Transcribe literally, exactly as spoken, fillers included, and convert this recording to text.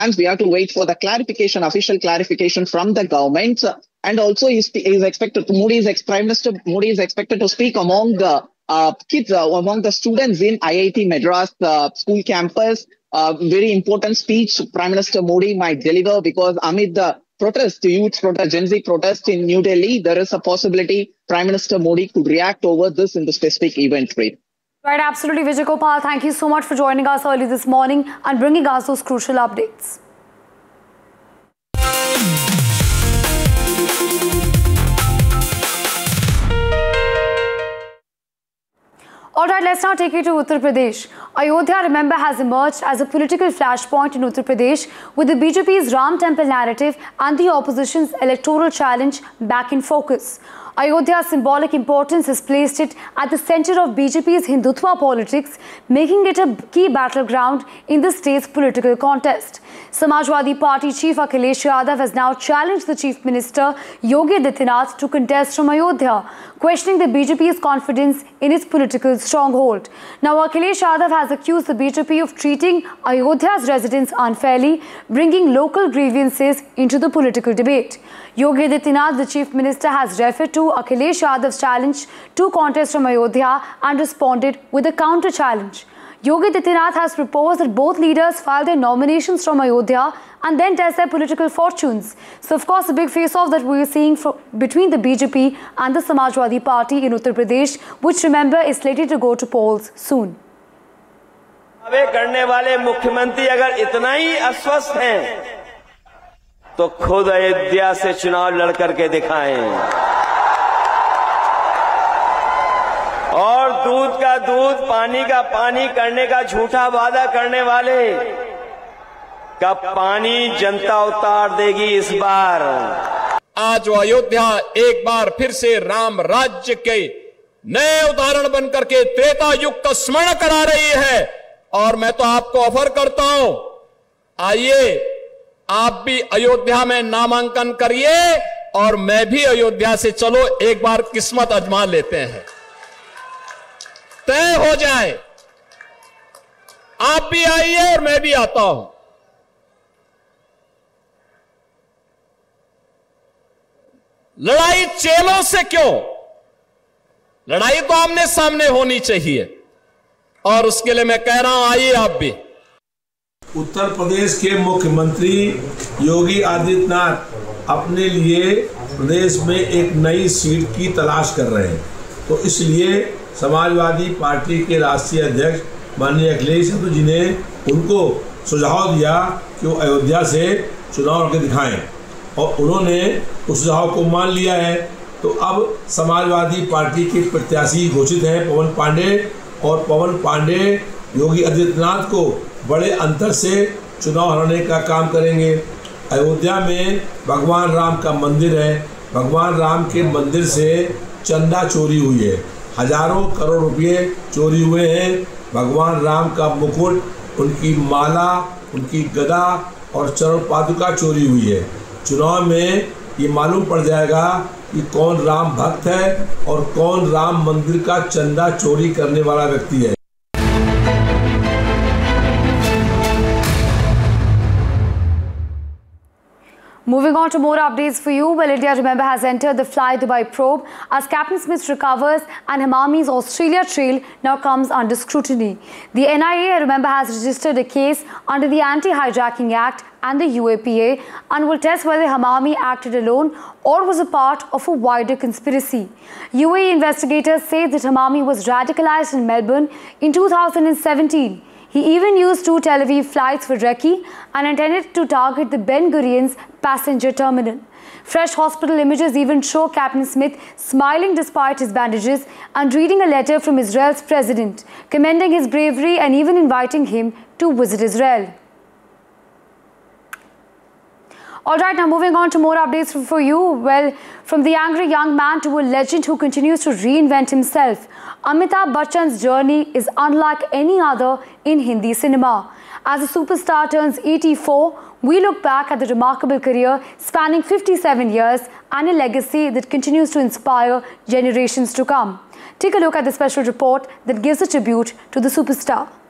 And we have to wait for the clarification, official clarification from the government. And also, he is expected to, Modi is Prime Minister Modi is expected to speak among the uh, kids, uh, among the students in I I T Madras uh, school campus. Uh, very important speech Prime Minister Modi might deliver, because amid the protest, the youth protest, Gen Z protest in New Delhi, there is a possibility Prime Minister Modi could react over this in the specific event. Right, right, absolutely. Vijay Gopal, thank you so much for joining us early this morning and bringing us those crucial updates. All right, let's now take you to Uttar Pradesh. Ayodhya, remember, has emerged as a political flashpoint in Uttar Pradesh, with the B J P's Ram Temple narrative and the opposition's electoral challenge back in focus. Ayodhya's symbolic importance has placed it at the center of B J P's Hindutva politics, making it a key battleground in the state's political contest. Samajwadi Party Chief Akhilesh Yadav has now challenged the Chief Minister Yogi Adityanath to contest from Ayodhya, questioning the B J P's confidence in its political stronghold. Now, Akhilesh Yadav has accused the B J P of treating Ayodhya's residents unfairly, bringing local grievances into the political debate. Yogi Adityanath, the Chief Minister, has referred to Akhilesh Yadav's challenge to contest from Ayodhya and responded with a counter-challenge. Yogi Adityanath has proposed that both leaders file their nominations from Ayodhya and then test their political fortunes. So, of course, the big face-off that we are seeing for, between the B J P and the Samajwadi Party in Uttar Pradesh, which, remember, is slated to go to polls soon. दावे करने वाले मुख्यमंत्री अगर इतना ही अस्वस्थ हैं, तो खुद अयोध्या से चुनाव लड़ करके दिखाएं। और दूध का दूध, पानी का पानी करने का झूठा वादा करने वाले का पानी जनता उतार देगी इस बार। आज वो अयोध्या एक बार फिर से राम राज्य के नए उदाहरण बनकर के त्रेता युग का स्मरण करा रही है। और मैं तो आपको ऑफर करता हूं, आइए आप भी अयोध्या में नामांकन करिए और मैं भी अयोध्या से, चलो एक बार किस्मत आजमा लेते हैं, तय हो जाए। आप भी आइए और मैं भी आता हूं। लड़ाई चेलों से क्यों? लड़ाई तो आमने सामने होनी चाहिए, और उसके लिए मैं कह रहा हूं, आइए आप भी। उत्तर प्रदेश के मुख्यमंत्री योगी आदित्यनाथ अपने लिए प्रदेश में एक नई सीट की तलाश कर रहे हैं, तो इसलिए समाजवादी पार्टी के राष्ट्रीय अध्यक्ष माननीय अखिलेश यादव जी ने उनको सुझाव दिया कि वो अयोध्या से चुनाव लड़के दिखाएं, और उन्होंने उस सुझाव को मान लिया है। तो अब समाजवादी पार्टी के प्रत्याशी घोषित हैं पवन पांडे, और पवन पांडे योगी आदित्यनाथ को बड़े अंतर से चुनाव हराने का काम करेंगे। अयोध्या में भगवान राम का मंदिर है, भगवान राम के मंदिर से चंदा चोरी हुई है, हजारों करोड़ रुपए चोरी हुए हैं। भगवान राम का मुकुट, उनकी माला, उनकी गदा और चरण पादुका चोरी हुई है। चुनाव में ये मालूम पड़ जाएगा कि कौन राम भक्त है और कौन राम मंदिर का चंदा चोरी करने वाला व्यक्ति है। Moving on to more updates for you. Well, India, remember, has entered the Fly Dubai probe as Captain Smith recovers and Hamami's Australia trail now comes under scrutiny. The N I A, remember, has registered a case under the Anti-Hijacking Act and the U A P A and will test whether Hamami acted alone or was a part of a wider conspiracy. U A E investigators say that Hamami was radicalized in Melbourne in two thousand seventeen. He even used two Tel Aviv flights for recce and intended to target the Ben Gurion's passenger terminal. Fresh hospital images even show Captain Smith smiling despite his bandages and reading a letter from Israel's president, commending his bravery and even inviting him to visit Israel. Alright, now moving on to more updates for you. Well, from the angry young man to a legend who continues to reinvent himself, Amitabh Bachchan's journey is unlike any other in Hindi cinema. As a superstar turns eighty-four, we look back at the remarkable career spanning fifty-seven years and a legacy that continues to inspire generations to come. Take a look at the special report that gives a tribute to the superstar.